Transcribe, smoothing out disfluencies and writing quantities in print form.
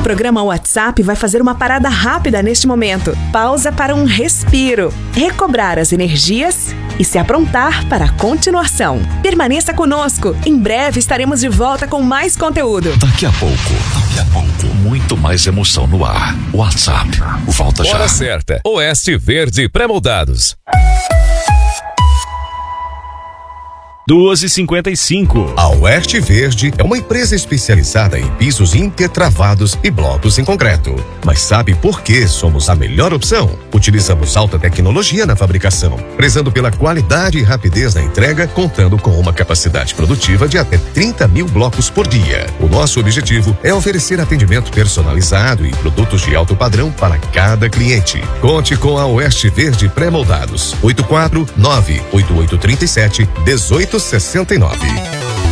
programa WhatsApp vai fazer uma parada rápida neste momento. Pausa para um respiro, recobrar as energias e se aprontar para a continuação. Permaneça conosco. Em breve estaremos de volta com mais conteúdo. Daqui a pouco, muito mais emoção no ar. WhatsApp, volta já. Hora certa. Oeste Verde Pré-moldados. 2h55. A Oeste Verde é uma empresa especializada em pisos intertravados e blocos em concreto. Mas sabe por que somos a melhor opção? Utilizamos alta tecnologia na fabricação, prezando pela qualidade e rapidez na entrega, contando com uma capacidade produtiva de até 30 mil blocos por dia. O nosso objetivo é oferecer atendimento personalizado e produtos de alto padrão para cada cliente. Conte com a Oeste Verde Pré-moldados. 849-8837-1869.